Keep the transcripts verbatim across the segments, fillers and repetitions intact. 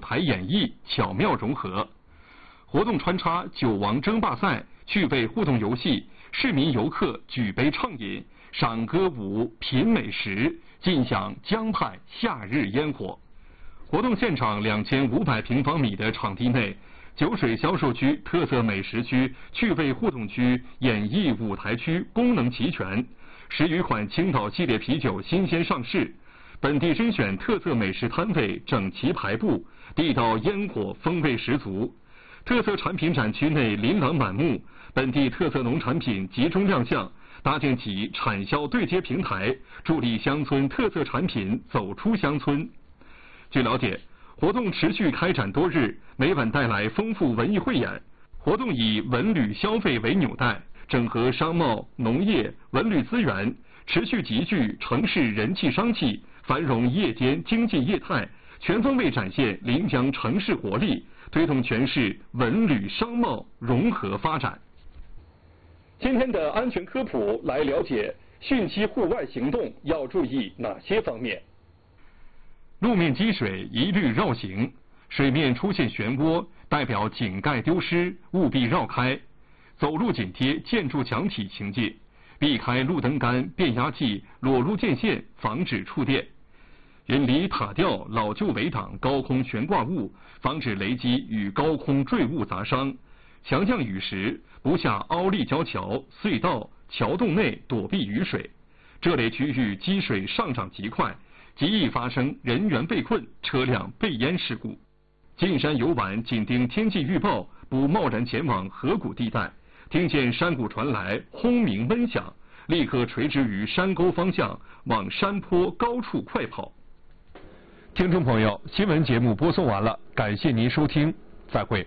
台演绎巧妙融合。活动穿插酒王争霸赛、趣味互动游戏、市民游客举杯畅饮、赏歌舞、品美食，尽享江畔夏日烟火。活动现场两千五百平方米的场地内，酒水销售区、特色美食区、趣味互动区、演艺舞台区功能齐全。十余款青岛系列啤酒新鲜上市，本地甄选特色美食摊位整齐排布，地道烟火风味十足。特色产品展区内琳琅满目，本地特色农产品集中亮相，搭建起产销对接平台，助力乡村特色产品走出乡村。据了解，活动持续开展多日，每晚带来丰富文艺汇演。活动以文旅消费为纽带，整合商贸、农业、文旅资源，持续集聚城市人气商气，繁荣夜间经济业态，全方位展现临江城市活力，推动全市文旅商贸融合发展。今天的安全科普来了解汛期户外行动要注意哪些方面。路面积水一律绕行，水面出现漩涡，代表井盖丢失，务必绕开。走路紧贴建筑墙体行进，避开路灯杆、变压器、裸露电线，防止触电。远离塔吊、老旧围挡、高空悬挂物，防止雷击与高空坠物砸伤。强降雨时，不下凹立交桥、隧道、桥洞内躲避雨水。这类区域积水上涨极快，极易发生人员被困、车辆被淹事故。进山游玩紧盯天气预报，不贸然前往河谷地带。听见山谷传来轰鸣闷响，立刻垂直于山沟方向往山坡高处快跑。听众朋友，新闻节目播送完了，感谢您收听，再会。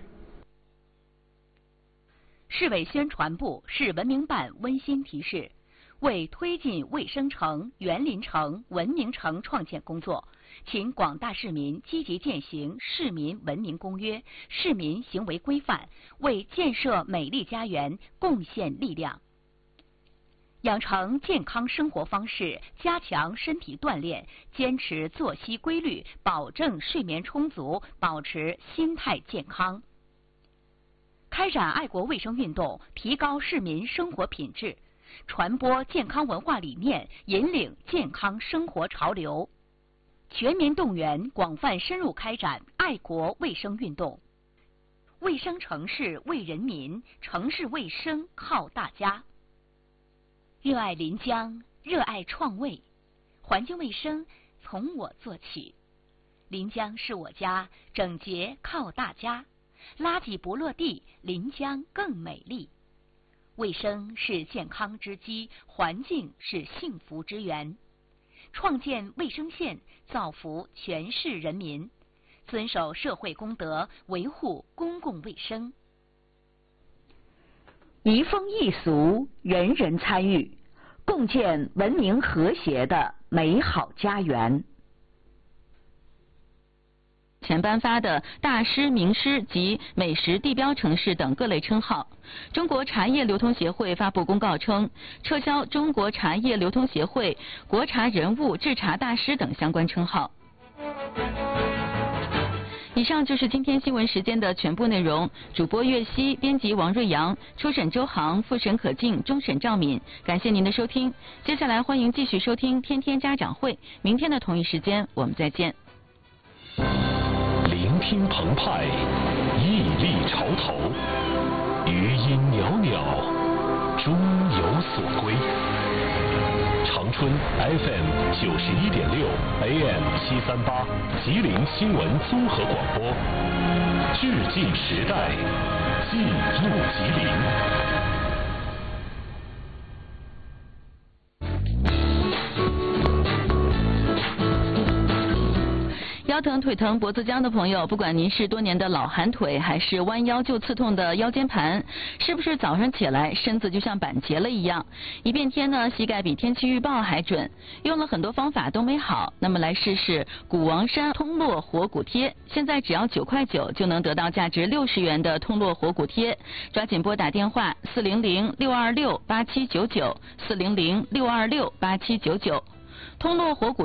市委宣传部、市文明办温馨提示：为推进卫生城、园林城、文明城创建工作，请广大市民积极践行《市民文明公约》《市民行为规范》，为建设美丽家园贡献力量。养成健康生活方式，加强身体锻炼，坚持作息规律，保证睡眠充足，保持心态健康。开展爱国卫生运动，提高市民生活品质，传播健康文化理念，引领健康生活潮流。全民动员，广泛深入开展爱国卫生运动。卫生城市为人民，城市卫生靠大家。热爱临江，热爱创卫，环境卫生从我做起。临江是我家，整洁靠大家。垃圾不落地，临江更美丽。卫生是健康之基，环境是幸福之源。创建卫生线，造福全市人民，遵守社会公德，维护公共卫生。 移风易俗，人人参与，共建文明和谐的美好家园。 前颁发的大师、名师及美食地标城市等各类称号。中国茶叶流通协会发布公告称，撤销中国茶叶流通协会国茶人物、制茶大师等相关称号。以上就是今天新闻时间的全部内容。主播岳西，编辑王瑞阳，初审周航，复审可敬，终审赵敏。感谢您的收听。接下来欢迎继续收听天天家长会，明天的同一时间我们再见。 聆听澎湃，屹立潮头，余音袅袅，终有所归。长春 F M 九十一点六 A M 七三八，吉林新闻综合广播，致敬时代，记录吉林。 腰疼、腿疼、脖子僵的朋友，不管您是多年的老寒腿，还是弯腰就刺痛的腰间盘，是不是早上起来身子就像板结了一样？一变天呢，膝盖比天气预报还准。用了很多方法都没好，那么来试试谷王山通络活骨贴。现在只要九块九就能得到价值六十元的通络活骨贴，抓紧拨打电话四零零六二六八七九九四零零六二六八七九九，通络活骨。